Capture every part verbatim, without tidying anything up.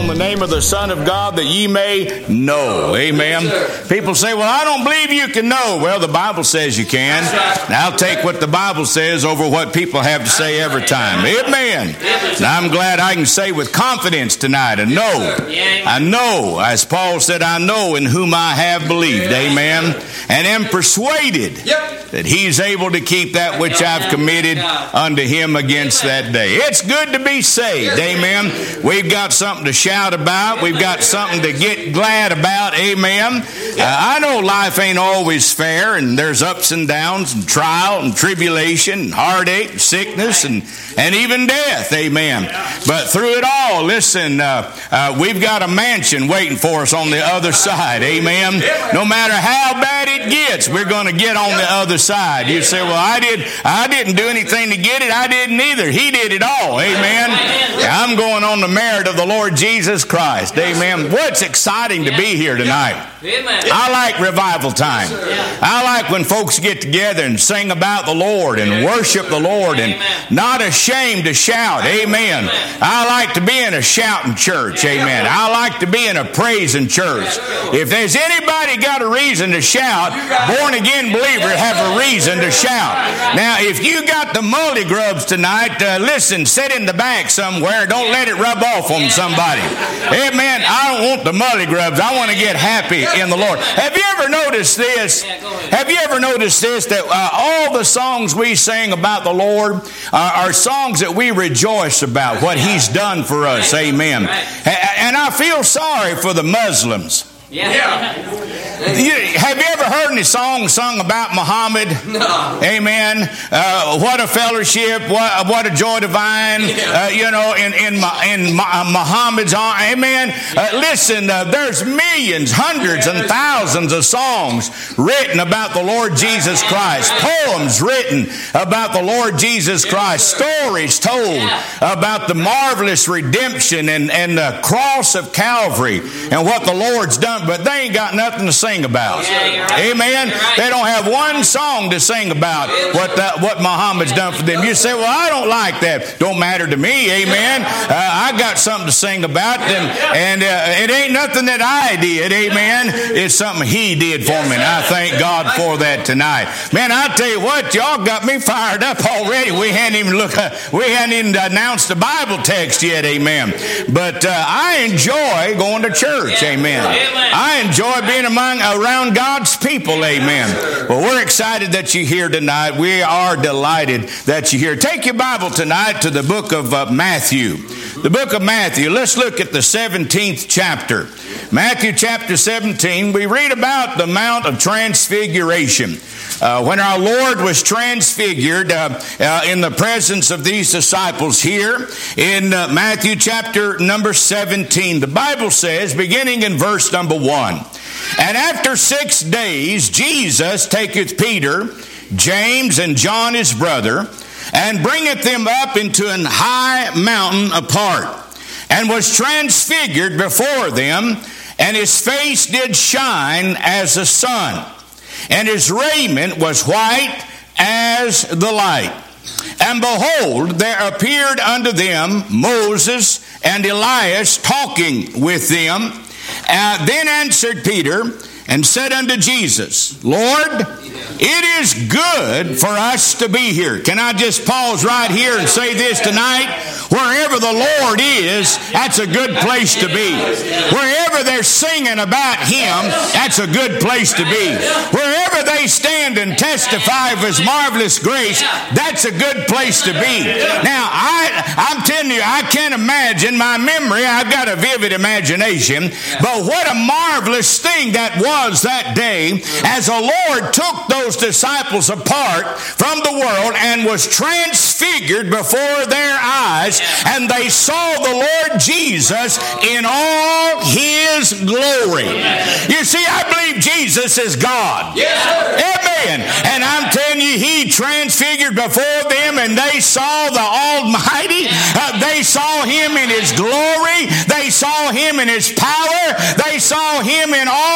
the name of the Son of God that ye may know. Amen. Yes, people say, well, I don't believe you can know. Well, the Bible says you can. Now, I'll take what the Bible says over what people have to say every time. Amen. Now, I'm glad I can say with confidence tonight, and know, I know, as Paul said, I know in whom I have believed. Amen. And am persuaded that he's able to keep that which I've committed unto him against that day. It's good to be saved. Amen. We've got something to shout about. We've got something to get glad about. Amen. Uh, I know life ain't always fair, and there's ups and downs and trial and tribulation and heartache and sickness and, and even death. Amen. But through it all, listen, uh, uh, we've got a mansion waiting for us on the other side. Amen. No matter how bad it gets, we're going to get on the other side. You say, well, I did, I didn't do anything to get it. I didn't either. He did it all. Amen. I'm going on the merit of the Lord Jesus Christ. Amen. What's exciting to be here tonight. I like revival time. I like when folks get together and sing about the Lord and worship the Lord and not ashamed to shout. Amen. I like to be in a shouting church. Amen. I like to be in a praising church. If there's anybody got a reason to shout, born again believers have a reason to shout. Now, if you got the mully grubs tonight, uh, listen, sit in the back somewhere. Don't let it rub off on somebody. Amen. I don't want the mully grubs. I want to get happy in the Lord. Have you ever noticed this? Have you ever noticed this? That uh, all the songs we sing about the Lord uh, are songs that we rejoice about what He's done for us. Amen. And I feel sorry for the Muslims. Yeah. You, have you ever heard any songs sung about Muhammad? No. Amen. Uh, what a fellowship! What, what a joy divine! Yeah. Uh, you know, in in in Muhammad's arm. Amen. Uh, listen, uh, there's millions, hundreds, and thousands of songs written about the Lord Jesus Christ. Poems written about the Lord Jesus Christ. Stories told about the marvelous redemption and and the cross of Calvary and what the Lord's done. But they ain't got nothing to sing about. Yeah, right. Amen. Right. They don't have one song to sing about what the, what Muhammad's done for them. You say, well, I don't like that. Don't matter to me. Amen. Uh, I got something to sing about, and, and uh, it ain't nothing that I did. Amen. It's something He did for me, and I thank God for that tonight. Man, I tell you what, y'all got me fired up already. We hadn't even look. Uh, we hadn't even announced the Bible text yet. Amen. But uh, I enjoy going to church. Amen. I enjoy being among around God's people. Amen. Well, we're excited that you're here tonight. We are delighted that you're here. Take your Bible tonight to the book of uh, Matthew. The book of Matthew. Let's look at the seventeenth chapter. Matthew chapter seventeen. We read about the Mount of Transfiguration. Uh, when our Lord was transfigured uh, uh, in the presence of these disciples here in uh, Matthew chapter number seventeen. The Bible says, beginning in verse number one, and after six days Jesus taketh Peter, James, and John his brother, and bringeth them up into an high mountain apart, and was transfigured before them, and his face did shine as the sun, and his raiment was white as the light. And behold, there appeared unto them Moses and Elias talking with them. Uh, then answered Peter and said unto Jesus, Lord, it is good for us to be here. Can I just pause right here and say this tonight? Wherever the Lord is, that's a good place to be. Wherever they're singing about Him, that's a good place to be. Wherever they stand and testify of His marvelous grace, that's a good place to be. Now, I, I'm telling you, I can't imagine my memory. I've got a vivid imagination. But what a marvelous thing that was that day as the Lord took those disciples apart from the world and was transfigured before their eyes, and they saw the Lord Jesus in all His glory. You see, I believe Jesus is God. Amen. And I'm telling you, He transfigured before them, and they saw the Almighty. Uh, they saw Him in His glory. They saw Him in His power. They saw Him in all His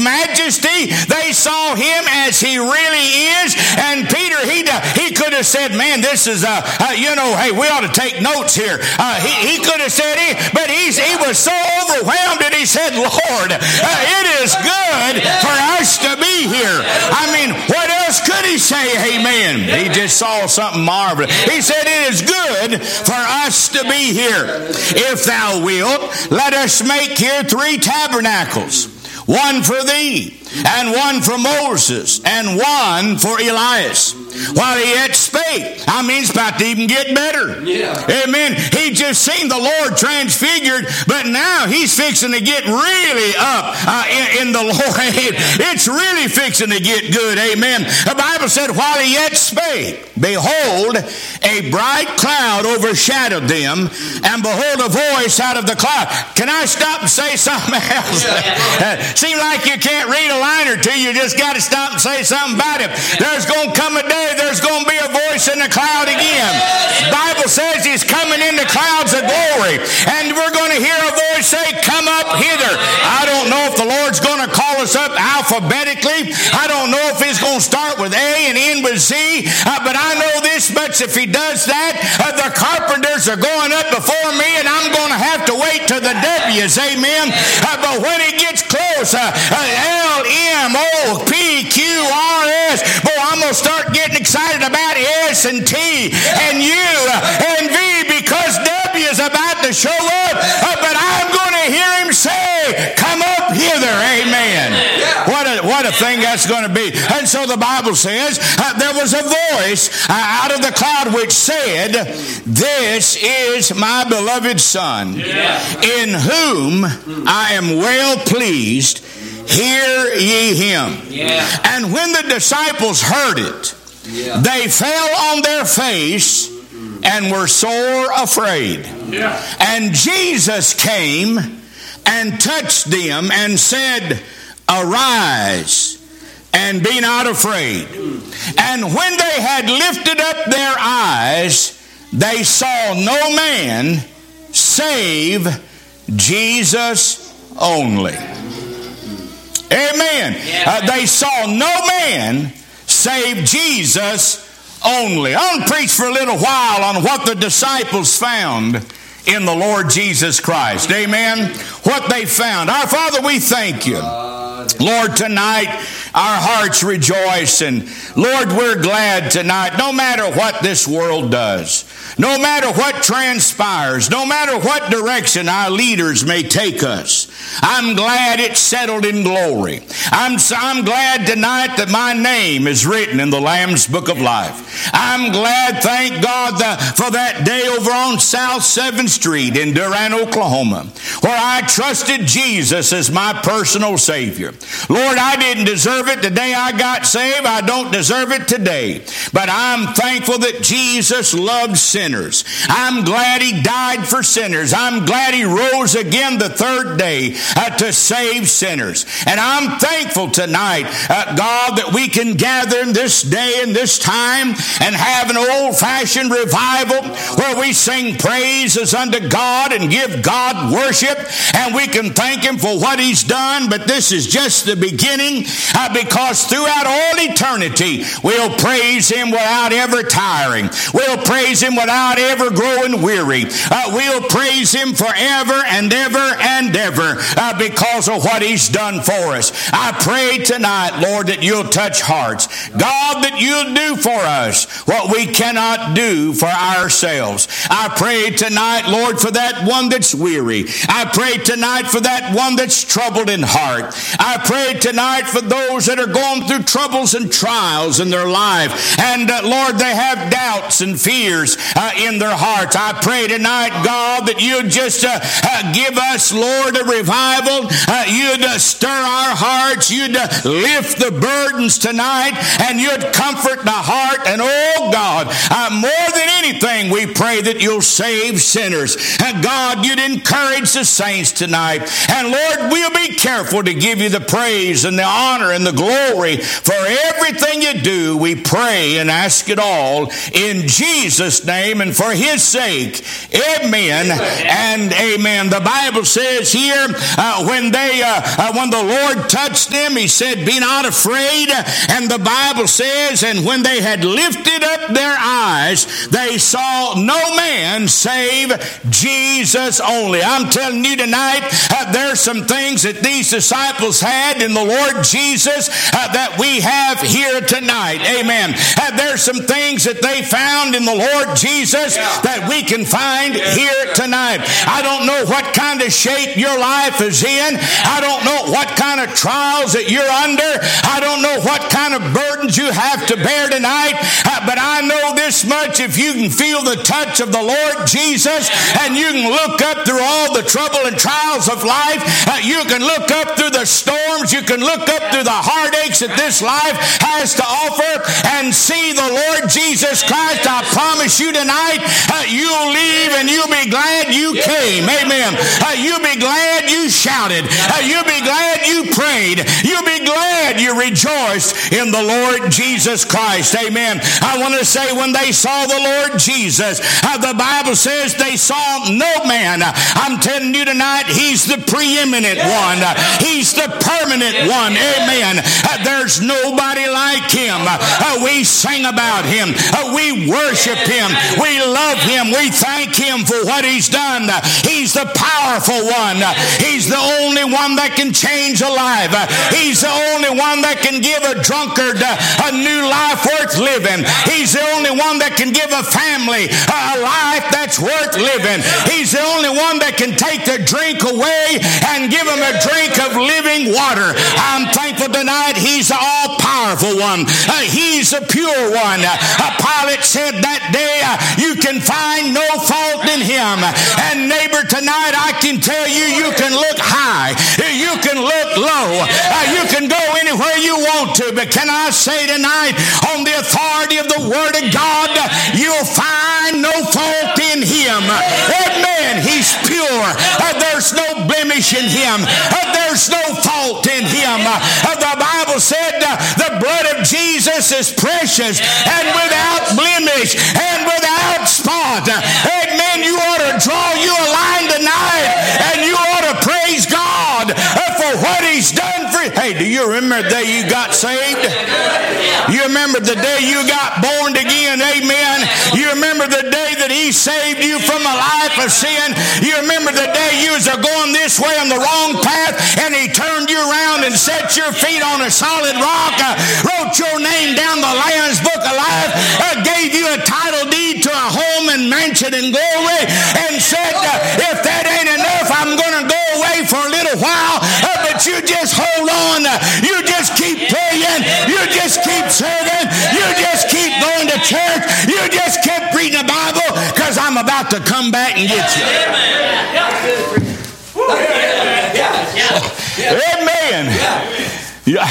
majesty. They saw him as he really is. And Peter, he he could have said, man, this is, uh, uh, you know, hey, we ought to take notes here. Uh, he, he could have said it, but he's, he was so overwhelmed that he said, Lord, uh, it is good for us to be here. I mean, what else could he say? Amen. He just saw something marvelous. He said, it is good for us to be here. If thou wilt, let us make here three tabernacles, one for thee, and one for Moses, and one for Elias. While he yet spake. I mean, it's about to even get better. Yeah. Amen. He just seen the Lord transfigured, but now he's fixing to get really up uh, in, in the Lord. It's really fixing to get good. Amen. The Bible said, while he yet spake, behold, a bright cloud overshadowed them, and behold, a voice out of the cloud. Can I stop and say something else? Yeah. Seems like you can't read a line or two. You just got to stop and say something about it. There's going to come a day there's going to be a voice in the cloud again. The Bible says he's coming in the clouds of glory, and we're going to hear a voice say, come up hither. I don't know if the Lord's going to call us up alphabetically. I don't know if he's going to start with A and end with Z, uh, but I know this much: if he does that, uh, the carpenters are going up before me, and I'm going to have to wait to the W's. Amen. Uh, but when it gets close, uh, uh, L M O P Q R S, boy, I'm going to start getting excited about S and T and U and V, because W is about to show up, uh, but I'm going to hear him say, come up hither. Amen. What a, what a thing that's going to be. And so the Bible says uh, there was a voice uh, out of the cloud which said, this is my beloved Son, in whom I am well pleased. Hear ye him. Yeah. And when the disciples heard it, yeah. they fell on their face and were sore afraid. Yeah. And Jesus came and touched them and said, arise and be not afraid. And when they had lifted up their eyes, they saw no man save Jesus only. Amen. Uh, they saw no man save Jesus only. I want to preach for a little while on what the disciples found in the Lord Jesus Christ. Amen. What they found. Our Father, we thank you. Lord, tonight our hearts rejoice, and Lord, we're glad tonight, no matter what this world does, no matter what transpires, no matter what direction our leaders may take us, I'm glad it's settled in glory. I'm, I'm glad tonight that my name is written in the Lamb's Book of Life. I'm glad, thank God, the, for that day over on South seventh Street in Durant, Oklahoma, where I trusted Jesus as my personal Savior. Lord, I didn't deserve it the day I got saved. I don't deserve it today. But I'm thankful that Jesus loved sinners. I'm glad he died for sinners. I'm glad he rose again the third day uh, to save sinners. And I'm thankful tonight, uh, God, that we can gather in this day and this time and have an old-fashioned revival where we sing praises unto God and give God worship, and we can thank him for what he's done. But this is just the beginning, uh, because throughout all eternity we'll praise him without ever tiring. We'll praise him without ever growing weary. Uh, we'll praise him forever and ever and ever uh, because of what he's done for us. I pray tonight, Lord, that you'll touch hearts. God, that you'll do for us what we cannot do for ourselves. I pray tonight, Lord, for that one that's weary. I pray tonight for that one that's troubled in heart. I pray tonight for those that are going through troubles and trials in their life. And uh, Lord, they have doubts and fears uh, in their hearts. I pray tonight, God, that you'd just uh, uh, give us, Lord, a revival. Uh, you'd uh, stir our hearts. You'd uh, lift the burdens tonight, and you'd comfort the heart. And oh God, uh, more than anything, we pray that you'll save sinners. And God, you'd encourage the saints tonight. And Lord, we'll be careful to give you the praise and the honor and and the glory for everything you do. We pray and ask it all in Jesus' name and for His sake. Amen, amen. And amen. The Bible says here, uh, when they, uh, uh, when the Lord touched them, He said, "Be not afraid." And the Bible says, and when they had lifted up their eyes, they saw no man save Jesus only. I'm telling you tonight, uh, there's some things that these disciples had in the Lord Jesus uh, that we have here tonight. Amen. Uh, there's some things that they found in the Lord Jesus that we can find here tonight. I don't know what kind of shape your life is in. I don't know what kind of trials that you're under. I don't know what kind of burdens you have to bear tonight. Uh, but I know this much: if you can feel the touch of the Lord Jesus, and you can look up through all the trouble and trials of life, uh, you can look up through the storms, you can look up through the heartaches that this life has to offer and see the Lord Jesus Christ. I promise you tonight, uh, you'll leave and you'll be glad you came. Amen. Uh, you'll be glad you shouted. Uh, you'll be glad you prayed. You'll be glad you rejoiced in the Lord Jesus Christ. Amen. I want to say, when they saw the Lord Jesus, uh, the Bible says they saw no man. I'm telling you tonight, He's the preeminent one. He's the permanent one. Amen. Uh, there's nobody like Him. Uh, we sing about Him. Uh, we worship Him. We love Him. We thank Him for what He's done. Uh, he's the powerful one. Uh, he's the only one that can change a life. Uh, he's the only one that can give a drunkard uh, a new life worth living. He's the only one that can give a family uh, a life that's worth living. He's the only one that can take the drink away and give them a drink of living water. I'm thankful tonight He's the all-powerful one. Uh, he's the pure one. Uh, Pilate said that day, uh, you can find no fault in Him. And neighbor, tonight I can tell you, you can look high. You can look low. Uh, you can go anywhere you want to. But can I say tonight, on the authority of the Word of God, you'll find no fault in Him. Amen. He's pure. Uh, there's no blemish in Him. Uh, there's no fault in Him. Uh, the Bible said uh, the blood of Jesus is precious and without blemish and without spot. Amen. You ought to draw you a line tonight, and you ought to praise God uh, for what He's done for you. Hey, do you remember the day you got saved? You remember the day you got born again? Amen. You remember the day that He saved you from a life of sin? You remember the day you was going this way on the wrong path, and He turned you around and set your feet on a solid rock, uh, wrote your name down the Lamb's Book of Life, uh, gave you a title deed to a home and mansion and glory, and said, uh, if that ain't enough, I'm going to go away for a little while, uh, but you just hold on. Uh, you just keep praying. You just keep serving. You just keep going to church. You just keep reading the Bible, because I'm about to come back and get you. Amen. Yeah.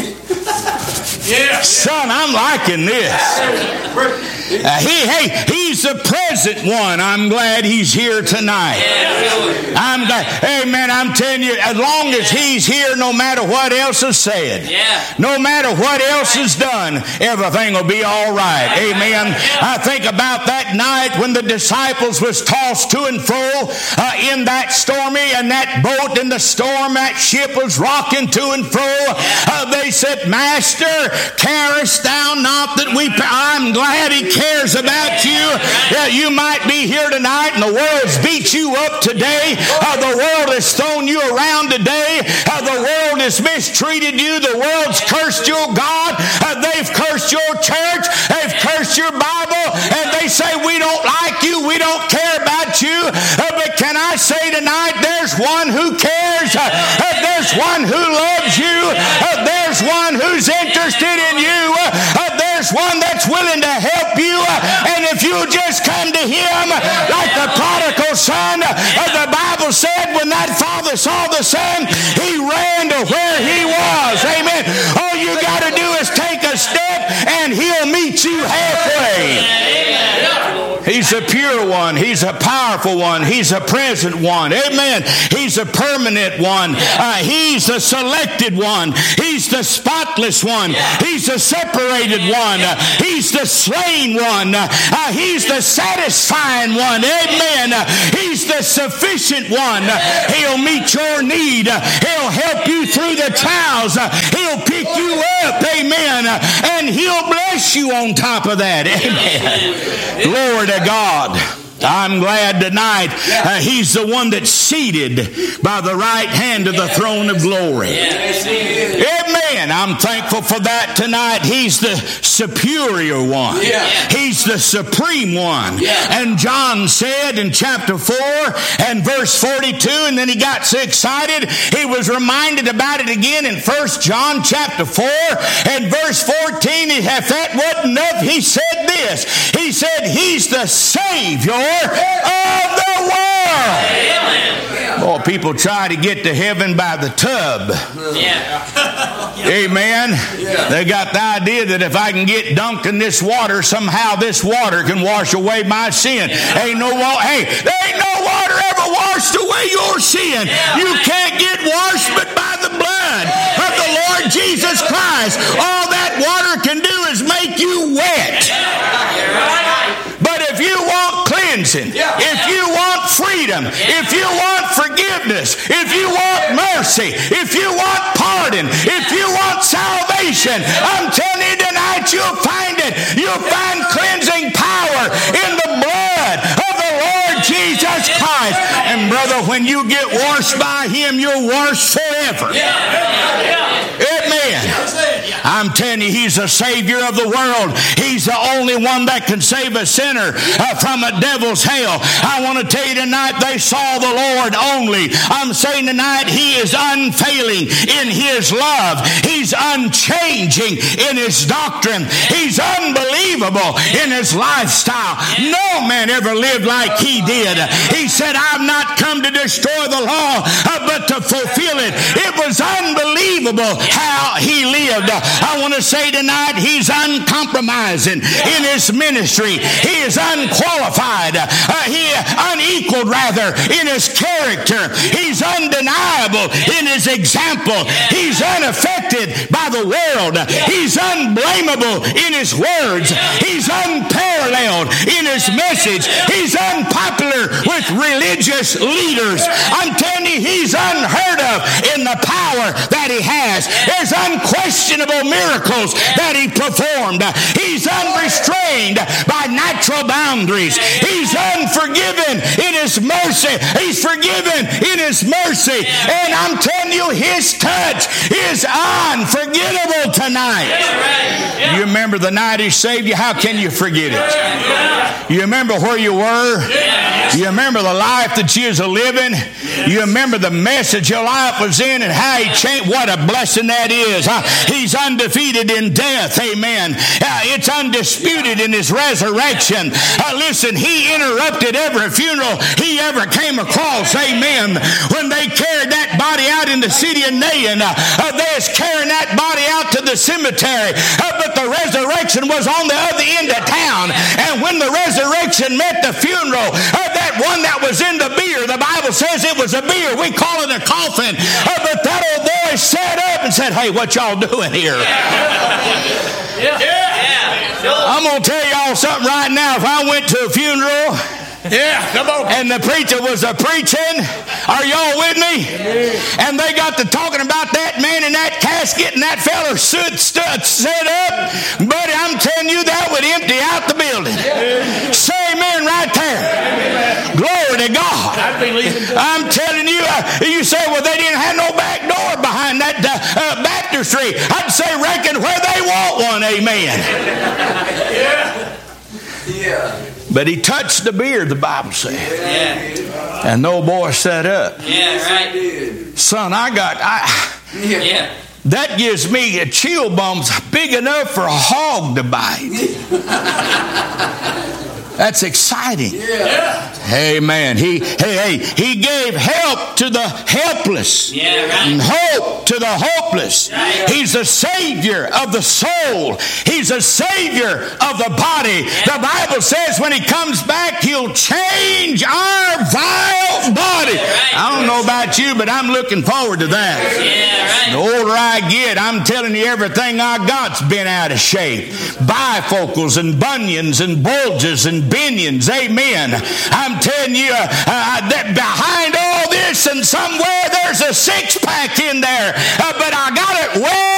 Son, I'm liking this. Uh, he, hey, He's the present one. I'm glad He's here tonight. I'm glad. Amen. I'm telling you, as long as He's here, no matter what else is said, no matter what else is done, everything will be all right. Amen. I think about that night when the disciples was tossed to and fro uh, in that stormy and that boat in the storm. That ship was rocking to and fro. Uh, they said, Master, carest thou not that we... I'm glad He cares about you. Yeah, you might be here tonight and the world's beat you up today. Uh, the world has thrown you around today. Uh, the world has mistreated you. The world's cursed your God. Uh, they've cursed your church. They've cursed your Bible. And they say, we don't like you. We don't care about you. Uh, but can I say tonight, there's one who cares. Uh, uh, there's one who loves you. Uh, there's one who's interested in you. Uh, there's one that's willing to help you. Uh, and if you just come to Him like the prodigal son, uh, the Bible said when that father saw the son, he ran to where he was. Amen. All you got to do is take a step and He'll meet you halfway. He He's a pure one. He's a powerful one. He's a present one. Amen. He's a permanent one. Uh, he's the selected one. He's the spotless one. He's the separated one. Uh, he's the slain one. Uh, he's the satisfying one. Amen. Uh, he's the sufficient one. Uh, he'll meet your need. Uh, he'll help you through the trials. Uh, he'll pick you up. Amen. Uh, and he'll bless you on top of that. Amen. Glory to God. I'm glad tonight uh, He's the one that's seated by the right hand of the throne of glory. Amen. I'm thankful for that tonight. He's the superior one. He's the supreme one. And John said in chapter four and verse forty-two, and then he got so excited, he was reminded about it again in First John chapter four and verse fourteen. If that wasn't enough, he said this. He said, He's the Savior of the world. Boy, people try to get to heaven by the tub. Yeah. Amen. Yeah. They got the idea that if I can get dunked in this water, somehow this water can wash away my sin. Ain't no water. Hey, there ain't no water ever washed away your sin. You can't get washed but by the blood of the Lord Jesus Christ. All that water can do is make you wet. But if you want cleansing, if you want freedom, if you want forgiveness, if you want mercy, if you want pardon, if you want salvation, I'm telling you tonight, you'll find it. You'll find cleansing power in the blood of the Lord Jesus Christ. And brother, when you get washed by Him, you're washed forever. Amen. I'm telling you, He's the Savior of the world. He's the only one that can save a sinner uh, from a devil's hell. I want to tell you tonight, they saw the Lord only. I'm saying tonight, He is unfailing in His love. He's unchanging in His doctrine. He's unbelievable in His lifestyle. No man ever lived like He did. He said, I've not come to destroy the law, uh, but to fulfill it. It was unbelievable how He lived. I want to say tonight, He's uncompromising in His ministry. He is unqualified. Uh, he unequaled, rather, in His character. He's undeniable in His example. He's unaffected by the world. He's unblameable in His words. He's unparalleled in His message. He's unpopular with religious leaders. I'm telling you, He's unheard of in the power that He has. There's unquestionable miracles that He performed. He's unrestrained by natural boundaries. He's unforgiven in His mercy. He's forgiven in His mercy. And I'm telling you, His touch is unforgettable tonight. You remember the night He saved you? How can you forget it? You remember where you were? You remember the life that you was living? You remember the message your life was in and how He changed? What a blessing that is. He's undefeated in death. Amen. It's undisputed in His resurrection. Uh, listen, He interrupted every funeral He ever came across. Amen. When they carried that body out in the city of Nain, uh, uh, they was carrying that body out to the cemetery. Uh, but the resurrection was on the other end of town. And when the resurrection met the funeral, uh, that one that was in the bier, the Bible says it was a bier. We call it a coffin. Uh, but that old boy sat up and said, hey, what y'all doing here? Yeah. Yeah. I'm going to tell y'all something right now. If I went to a funeral, yeah, come on, and the preacher was a preaching, are y'all with me? Yeah. And they got to talking about that man in that casket and that fella stood, stood set up, buddy, I'm telling you, that would empty out the building. Yeah. Say amen right there. Amen. Glory to God. I'm telling you, uh, you say, well, they didn't have no back door behind that uh, uh, baptistry. I'd say, reckon where they want one. Amen. Yeah. Yeah. But he touched the beard, the Bible said. Yeah. And the old boy sat up. Yeah, right. Son, I got... I, yeah. That gives me a chill bumps big enough for a hog to bite. That's exciting. Yeah. Amen. He, hey, hey, he gave help to the helpless. Yeah, right. And hope to the hopeless. Right. He's the Savior of the soul. He's the Savior of the body. Yeah. The Bible says when He comes back, He'll change our vile body. I don't know about you, but I'm looking forward to that. The older I get, I'm telling you, everything I got's been out of shape. Bifocals and bunions and bulges and binions. Amen. I'm telling you uh, uh, that behind all this and somewhere there's a six-pack in there. Uh, but I got it well